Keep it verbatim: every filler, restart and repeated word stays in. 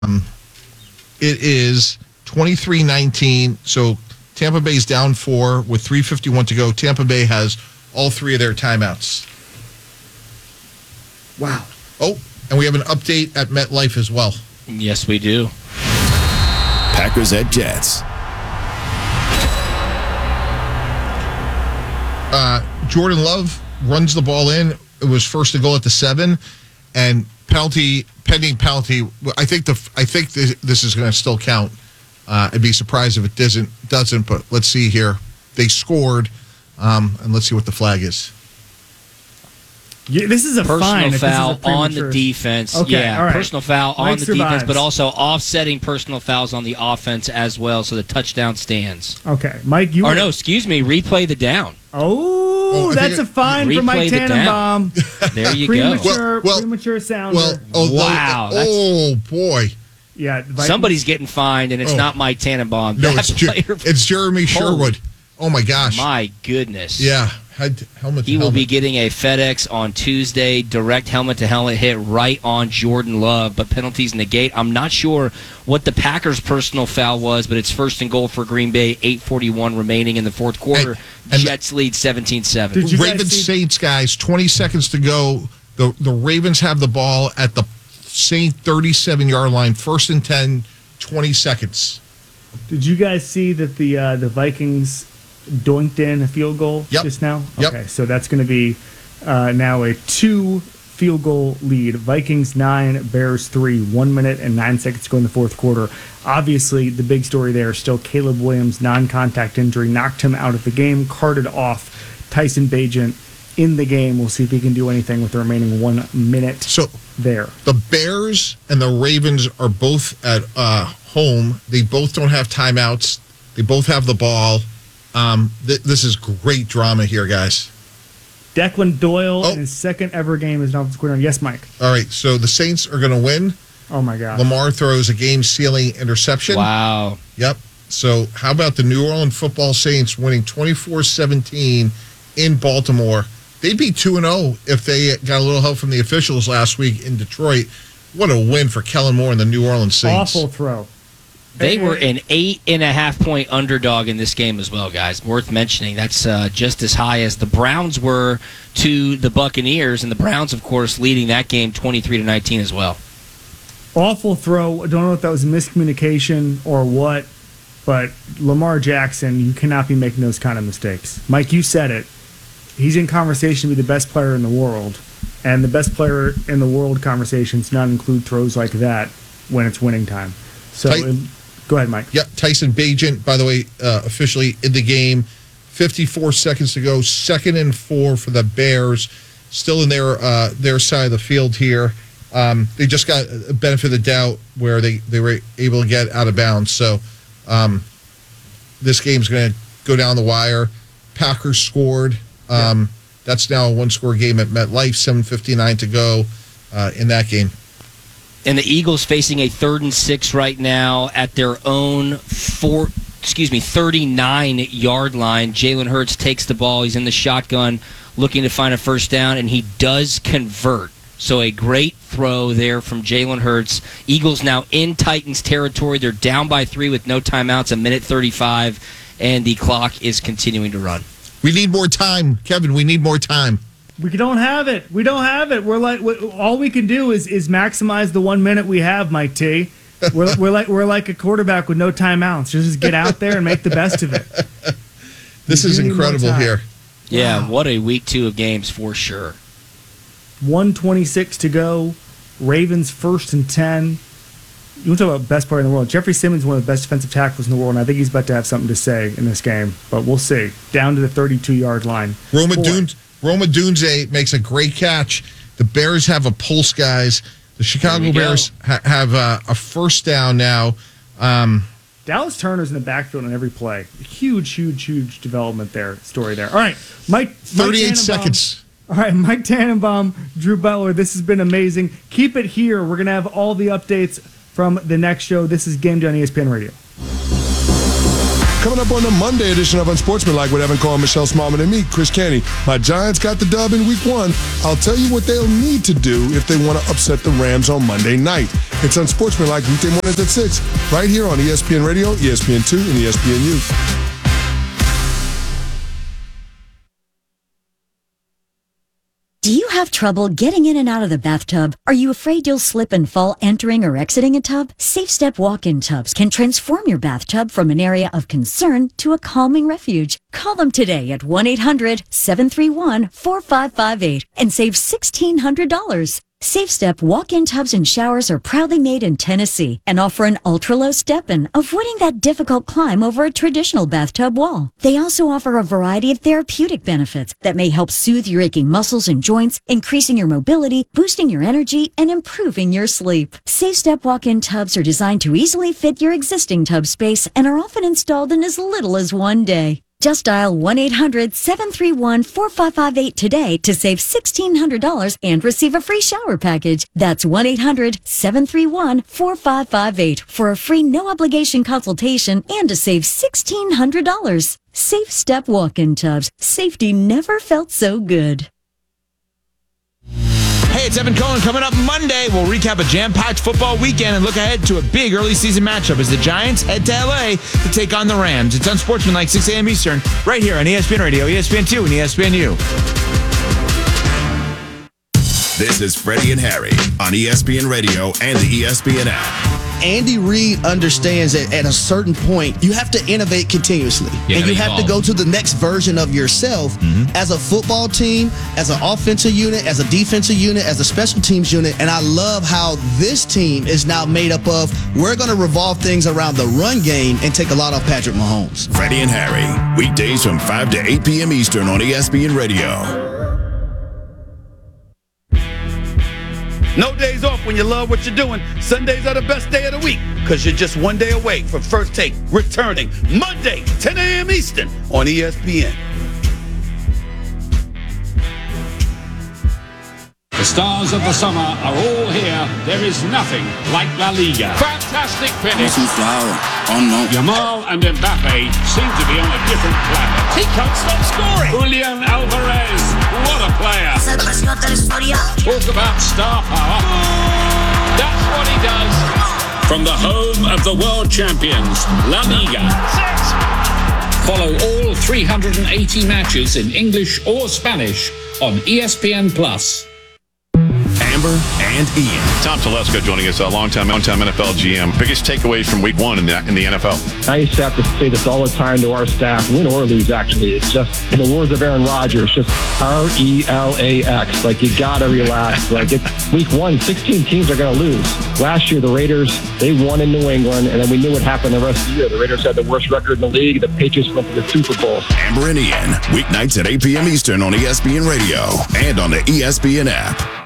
Um, it is twenty-three nineteen. So Tampa Bay's down four with three fifty-one to go. Tampa Bay has all three of their timeouts. Wow. Oh, and we have an update at MetLife as well. Yes, we do. Packers at Jets. Uh, Jordan Love runs the ball in. It was first to goal at the seven, and penalty, pending penalty. I think the I think this, this is going to still count. Uh, I'd be surprised if it doesn't. Doesn't. But let's see here. They scored, um, and let's see what the flag is. Yeah, this is a personal fine foul on the defense. Okay, yeah, all right. personal foul Mike on the survives. defense, but also offsetting personal fouls on the offense as well. So the touchdown stands. Okay, Mike, you or were... no, excuse me, replay the down. Oh, oh that's a fine for Mike the Tannenbaum. There you premature, go. Well, well, premature sounder. Well, oh, wow. Oh, oh boy. Yeah, Vikings. Somebody's getting fined, and it's Oh. not Mike Tannenbaum. No, That it's, Jer- player- it's Jeremy Sherwood. Oh my gosh. My goodness. Yeah. Head, helmet to He will helmet. be getting a FedEx on Tuesday, direct helmet-to-helmet hit right on Jordan Love, but penalties negate. I'm not sure what the Packers' personal foul was, but it's first and goal for Green Bay, eight forty-one remaining in the fourth quarter. And- and Jets lead seventeen seven. Did you guys Ravens see- Saints, guys, twenty seconds to go. The the Ravens have the ball at the Saint thirty-seven-yard line, first and ten, twenty seconds. Did you guys see that the uh, the Vikings doinked in a field goal Yep. just now? Yep. Okay, so that's going to be uh, now a two field goal lead. Vikings nine, Bears three. One minute and nine seconds to go in the fourth quarter. Obviously, the big story there is still Caleb Williams' non-contact injury knocked him out of the game, carted off Tyson Bagent in the game. We'll see if he can do anything with the remaining one minute So there. the Bears and the Ravens are both at uh, home. They both don't have timeouts. They both have the ball. Um, th- this is great drama here, guys. Declan Doyle Oh. in his second ever game as an offensive coordinator. Yes, Mike. All right, so the Saints are going to win. Oh, my God. Lamar throws a game-sealing interception. Wow. Yep. So how about the New Orleans Football Saints winning twenty-four seventeen in Baltimore? They'd be two and oh if they got a little help from the officials last week in Detroit. What a win for Kellen Moore and the New Orleans Saints. Awful throw. They were an eight and a half point underdog in this game as well, guys. Worth mentioning. That's uh, just as high as the Browns were to the Buccaneers, and the Browns, of course, leading that game twenty-three to nineteen as well. Awful throw. I don't know if that was miscommunication or what, but Lamar Jackson, you cannot be making those kind of mistakes. Mike, you said it. He's in conversation to be the best player in the world, and the best player in the world conversations not include throws like that when it's winning time. So, Tight. um, go ahead, Mike. Yep, Tyson Bagent, by the way, uh, officially in the game. fifty-four seconds to go. Second and four for the Bears. Still in their uh, their side of the field here. Um, they just got a benefit of the doubt where they, they were able to get out of bounds. So um, this game's going to go down the wire. Packers scored. Um, Yeah. That's now a one-score game at MetLife. seven fifty-nine to go uh, in that game. And the Eagles facing a third and six right now at their own four, excuse me, thirty-nine yard line. Jalen Hurts takes the ball. He's in the shotgun looking to find a first down, and he does convert. So a great throw there from Jalen Hurts. Eagles now in Titans territory. They're down by three with no timeouts, a minute thirty-five, and the clock is continuing to run. We need more time. Kevin, we need more time. We don't have it. We don't have it. We're like we, all we can do is is maximize the one minute we have, Mike T. We're, we're like we're like a quarterback with no timeouts. Just get out there and make the best of it. This We is do need more incredible time. here. Yeah, Wow. what a week two of games for sure. one twenty-six to go. Ravens first and ten. You want to talk about best player in the world? Jeffrey Simmons, one of the best defensive tackles in the world, and I think he's about to have something to say in this game. But we'll see. Down to the thirty-two yard line. Roma Four. Dun- Roma Dunze makes a great catch. The Bears have a pulse, guys. The Chicago There we go. Bears ha- have uh, a first down now. Um, Dallas Turner's in the backfield on every play. Huge, huge, huge development there. Story there. All right, Mike. Mike thirty-eight Tannenbaum. seconds. All right, Mike Tannenbaum, Drew Butler. This has been amazing. Keep it here. We're gonna have all the updates from the next show. This is Game Day on E S P N Radio. Coming up on the Monday edition of Unsportsmanlike with Evan Cole, Michelle Smallman, and me, Chris Kenny. My Giants got the dub in week one. I'll tell you what they'll need to do if they want to upset the Rams on Monday night. It's Unsportsmanlike weekday mornings at six, right here on E S P N Radio, E S P N two, and E S P N U. Do you have trouble getting in and out of the bathtub? Are you afraid you'll slip and fall entering or exiting a tub? SafeStep walk-in tubs can transform your bathtub from an area of concern to a calming refuge. Call them today at one eight hundred seven three one four five five eight and save sixteen hundred dollars. SafeStep walk-in tubs and showers are proudly made in Tennessee and offer an ultra-low step-in, avoiding that difficult climb over a traditional bathtub wall. They also offer a variety of therapeutic benefits that may help soothe your aching muscles and joints, increasing your mobility, boosting your energy, and improving your sleep. SafeStep walk-in tubs are designed to easily fit your existing tub space and are often installed in as little as one day. Just dial one eight hundred seven three one four five five eight today to save sixteen hundred dollars and receive a free shower package. That's one eight hundred seven three one four five five eight for a free no-obligation consultation and to save sixteen hundred dollars. Safe Step walk-in tubs. Safety never felt so good. Hey, it's Evan Cohen. Coming up Monday, we'll recap a jam-packed football weekend and look ahead to a big early season matchup as the Giants head to L A to take on the Rams. It's Unsportsmanlike, six a.m. Eastern, right here on E S P N Radio, E S P N two, and E S P N U. This is Freddie and Harry on E S P N Radio and the E S P N app. Andy Reid understands that at a certain point, you have to innovate continuously. Yeah, and you they have to evolve. go to the next version of yourself Mm-hmm. as a football team, as an offensive unit, as a defensive unit, as a special teams unit. And I love how this team is now made up of, we're going to revolve things around the run game and take a lot off Patrick Mahomes. Freddie and Harry, weekdays from five to eight p.m. Eastern on E S P N Radio. No days off when you love what you're doing. Sundays are the best day of the week because you're just one day away from First Take returning Monday, ten a.m. Eastern on E S P N. The stars of the summer are all here. There is nothing like La Liga. Fantastic finish. Yamal and Mbappe seem to be on a different planet. He can't stop scoring. Julian Alvarez, what a player. Talk about star power. That's what he does. From the home of the world champions, La Liga. Follow all three hundred eighty matches in English or Spanish on E S P N Plus. Amber and Ian. Tom Telesco joining us, a long-time, long-time N F L G M. Biggest takeaways from week one in the, in the N F L? I used to have to say this all the time to our staff, win or lose, actually. It's just, in the words of Aaron Rodgers, just R E L A X. Like, you got to relax. Like, it's week one, sixteen teams are going to lose. Last year, the Raiders, they won in New England, and then we knew what happened the rest of the year. The Raiders had the worst record in the league. The Patriots went to the Super Bowl. Amber and Ian, weeknights at eight p.m. Eastern on E S P N Radio and on the E S P N app.